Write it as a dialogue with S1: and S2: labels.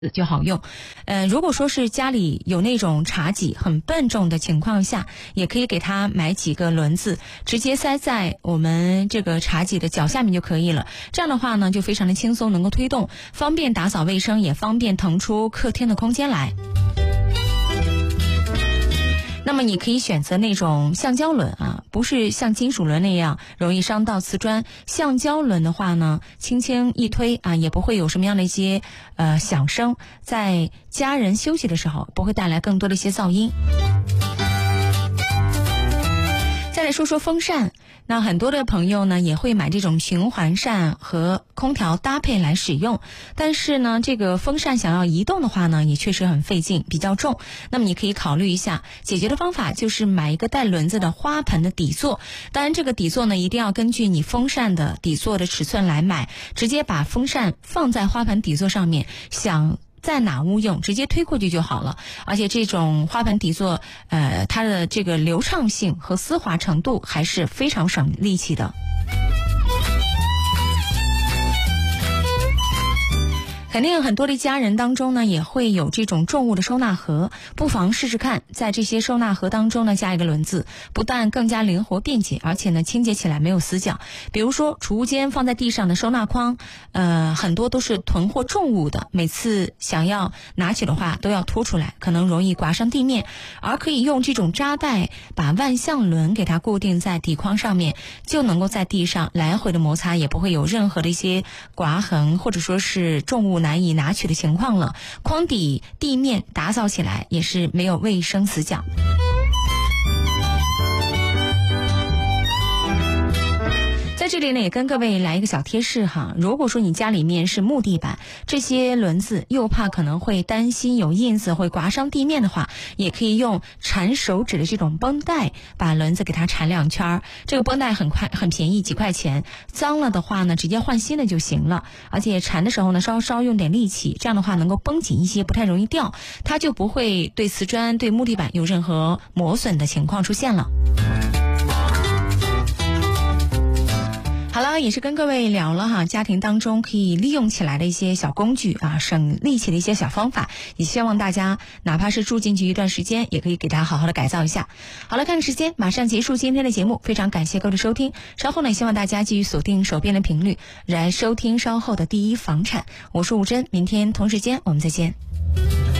S1: 就好用。如果说是家里有那种茶几很笨重的情况下，也可以给它买几个轮子，直接塞在我们这个茶几的脚下面就可以了。这样的话呢，就非常的轻松，能够推动，方便打扫卫生，也方便腾出客厅的空间来。那么你可以选择那种橡胶轮啊，不是像金属轮那样容易伤到瓷砖。橡胶轮的话呢，轻轻一推啊，也不会有什么样的一些响声，在家人休息的时候不会带来更多的一些噪音。再来说说风扇，那很多的朋友呢也会买这种循环扇和空调搭配来使用，但是呢这个风扇想要移动的话呢也确实很费劲，比较重。那么你可以考虑一下，解决的方法就是买一个带轮子的花盆的底座。当然这个底座呢一定要根据你风扇的底座的尺寸来买，直接把风扇放在花盆底座上面，想在哪屋用直接推过去就好了。而且这种花盆底座它的这个流畅性和丝滑程度还是非常省力气的。肯定很多的家人当中呢也会有这种重物的收纳盒，不妨试试看，在这些收纳盒当中呢加一个轮子，不但更加灵活便捷，而且呢清洁起来没有死角。比如说储物间放在地上的收纳筐，很多都是囤货重物的，每次想要拿取的话都要拖出来，可能容易刮伤地面。而可以用这种扎带把万向轮给它固定在底筐上面，就能够在地上来回的摩擦，也不会有任何的一些刮痕或者说是重物难以拿取的情况了。筐底地面打扫起来也是没有卫生死角。在这里呢也跟各位来一个小贴士哈，如果说你家里面是木地板，这些轮子又怕可能会担心有印子会刮伤地面的话，也可以用缠手指的这种绷带把轮子给它缠2圈。这个绷带很便宜，几块钱，脏了的话呢直接换新的就行了。而且缠的时候呢稍稍用点力气，这样的话能够绷紧一些，不太容易掉，它就不会对瓷砖对木地板有任何磨损的情况出现了。好了，也是跟各位聊了哈，家庭当中可以利用起来的一些小工具啊，省力气的一些小方法，也希望大家哪怕是住进去一段时间，也可以给它好好的改造一下。好了，看看时间，马上结束今天的节目，非常感谢各位的收听。稍后呢，希望大家继续锁定手边的频率，来收听稍后的第一房产。我是吴珍，明天同时间我们再见。